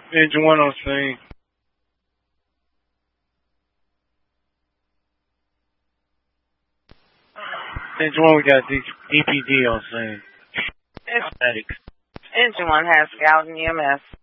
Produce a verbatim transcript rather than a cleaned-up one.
Engine one on scene. Engine one, we got D P D on scene. Engine one has Scout and E M S.